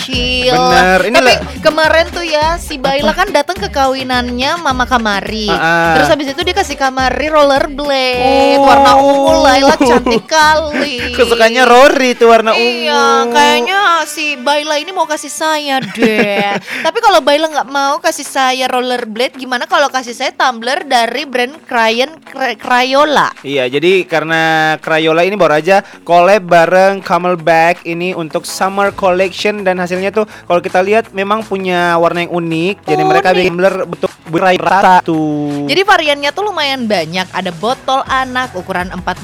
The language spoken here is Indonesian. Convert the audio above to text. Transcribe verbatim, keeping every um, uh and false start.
Chill. Bener, ini Tapi lah- kemarin tuh ya si Baila kan datang ke kawinannya Mama Kamari. Ah-ah. Terus habis itu dia kasih Kamari rollerblade Oh. warna ungu. Laila cantik kali. Kesukaannya Rory tuh warna ungu. Iya, kayaknya si Baila ini mau kasih saya deh. Tapi kalau Baila nggak mau kasih saya rollerblade, gimana kalau kasih saya tumbler dari brand Crayon Cray- Crayola? Iya, jadi karena Crayola ini baru aja collab bareng Camelback ini untuk summer collection, dan hasilnya tuh kalau kita lihat memang punya warna yang unik. Jadi mereka bikin tumbler bentuk berai rata tuh. Jadi variannya tuh lumayan banyak. Ada botol anak ukuran empat